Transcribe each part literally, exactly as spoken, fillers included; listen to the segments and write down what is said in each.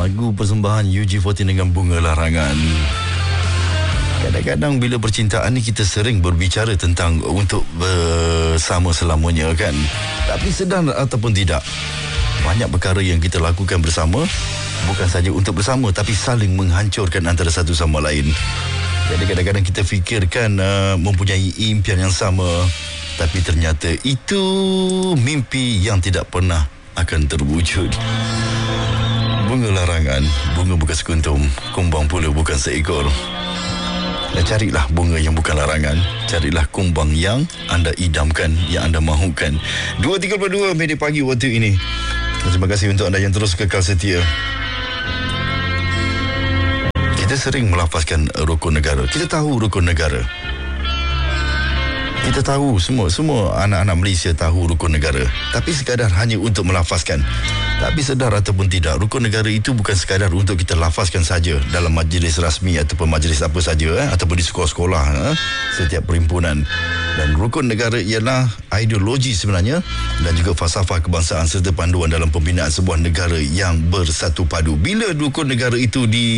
Lagu persembahan U G empat belas dengan Bunga Larangan. Kadang-kadang bila percintaan ni kita sering berbicara tentang untuk bersama selamanya kan. Tapi sedar ataupun tidak, banyak perkara yang kita lakukan bersama bukan saja untuk bersama, tapi saling menghancurkan antara satu sama lain. Jadi kadang-kadang kita fikirkan uh, mempunyai impian yang sama, tapi ternyata itu mimpi yang tidak pernah akan terwujud. Bunga larangan, bunga bukan sekuntum, kumbang pula bukan seekor. Dan carilah bunga yang bukan larangan, carilah kumbang yang anda idamkan, yang anda mahukan. dua tiga dua minit pagi waktu ini. Terima kasih untuk anda yang terus kekal setia. Kita sering melafazkan rukun negara. Kita tahu rukun negara. Kita tahu semua semua anak-anak Malaysia tahu rukun negara, tapi sekadar hanya untuk melafazkan. Tapi sedar ataupun tidak, rukun negara itu bukan sekadar untuk kita lafazkan saja dalam majlis rasmi ataupun majlis apa saja eh, ataupun di sekolah-sekolah eh, setiap perhimpunan. Dan rukun negara ialah ideologi sebenarnya dan juga falsafah kebangsaan serta panduan dalam pembinaan sebuah negara yang bersatu padu. Bila rukun negara itu di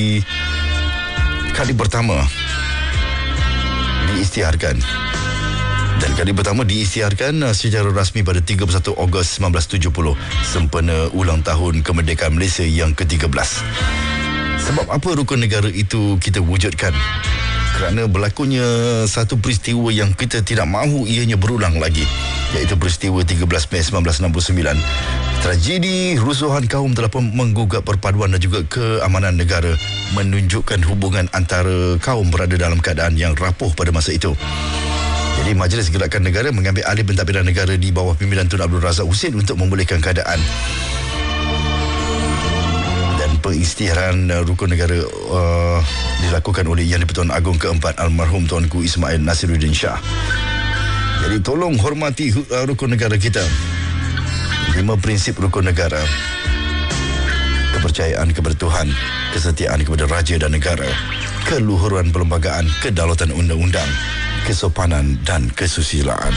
kali pertama diisytiharkan, dan kali pertama diisytiharkan uh, secara rasmi pada tiga puluh satu Ogos seribu sembilan ratus tujuh puluh, sempena ulang tahun kemerdekaan Malaysia yang ke tiga belas. Sebab apa rukun negara itu kita wujudkan? Kerana berlakunya satu peristiwa yang kita tidak mahu ianya berulang lagi, iaitu peristiwa tiga belas Mei seribu sembilan ratus enam puluh sembilan. Tragedi rusuhan kaum telah pun menggugat perpaduan dan juga keamanan negara, menunjukkan hubungan antara kaum berada dalam keadaan yang rapuh pada masa itu. Jadi Majlis Gerakan Negara mengambil alih pentadbiran negara di bawah pimpinan Tun Abdul Razak Husin untuk memulihkan keadaan. Dan pengisytiharan uh, rukun negara uh, dilakukan oleh Yang di-Pertuan Agong keempat almarhum Tuanku Ismail Nasiruddin Shah. Jadi tolong hormati uh, rukun negara kita. Lima prinsip rukun negara: kepercayaan kepada Tuhan, kesetiaan kepada raja dan negara, keluhuran perlembagaan, kedaulatan undang-undang, kesopanan dan kesusilaan.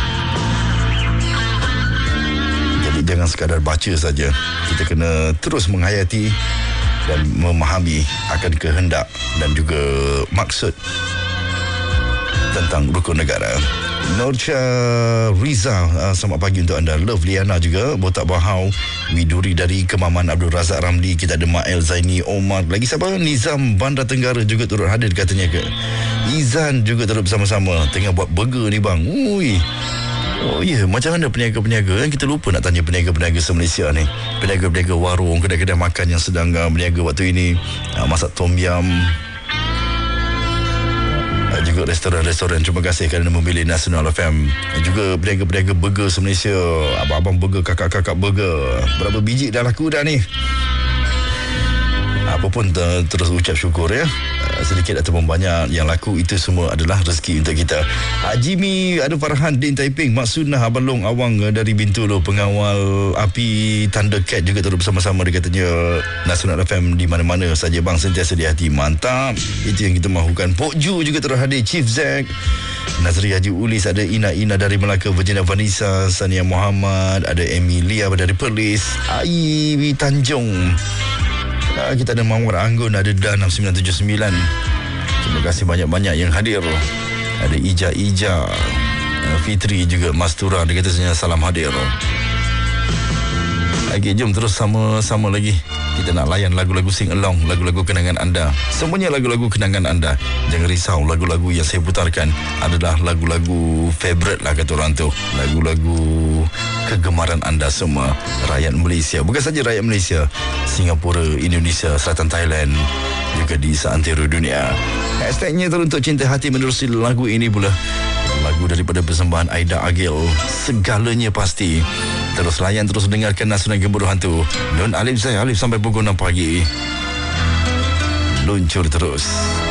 Jadi jangan sekadar baca saja, kita kena terus menghayati dan memahami akan kehendak dan juga maksud tentang rukun negara. Norcha Riza, uh, selamat pagi untuk anda. Love Liana juga, Botak Bahau, Widuri dari Kemaman, Abdul Razak Ramli, kita ada Mael Zaini Omar, lagi siapa? Nizam Bandar Tenggara juga turut hadir katanya ke. Izan juga turut bersama-sama tengah buat burger ni bang. Ui. Oh ya, yeah. Macam mana peniaga-peniaga kan? Kita lupa nak tanya peniaga-peniaga se-Malaysia ni. Peniaga-peniaga warung, kedai-kedai makan yang sedang uh, berniaga waktu ini, uh, masak tom yum, juga restoran-restoran. Terima kasih kerana memilih Nasional F M. Dan juga peniaga-peniaga burger se-Malaysia, abang-abang burger, kakak-kakak burger, berapa biji dah laku dah ni? Apa pun ter- terus ucap syukur ya. Sedikit ataupun banyak yang laku, itu semua adalah rezeki untuk kita. Haji Mi, ada Farhan Din Taiping, Mak Sunnah Abang Long Awang dari Bintulu, pengawal api Thunder Cat juga turut bersama-sama. Dia katanya Nasional F M di mana-mana saja bang, sentiasa di hati. Mantap, itu yang kita mahukan. Pok Ju juga turut hadir, Chief Zack, Nazri Haji Ulis, ada Ina Ina dari Melaka, Virginia Vanessa, Sania Muhammad, ada Emilia dari Perlis, Ai Tanjung, kita ada Mawar Anggun, ada Dan enam sembilan tujuh sembilan. Terima kasih banyak-banyak yang hadir. Ada Ija Ija, Fitri juga, Mastura, dia kata salam hadir. Okey, jom terus sama-sama lagi. Kita nak layan lagu-lagu sing along, lagu-lagu kenangan anda. Semuanya lagu-lagu kenangan anda. Jangan risau, lagu-lagu yang saya putarkan adalah lagu-lagu favourite lah kata orang tu. Lagu-lagu kegemaran anda semua, rakyat Malaysia. Bukan saja rakyat Malaysia, Singapura, Indonesia, Selatan Thailand, juga di seantero dunia. Hashtagnya teruntuk cinta hati menerusi lagu ini pula. Lagu daripada persembahan Aida Agil, Segalanya Pasti. Terus layan, terus dengarkan Nasional Gemuruh Hantu. Nun Alif saya Alif sampai pukul enam pagi. Luncur terus.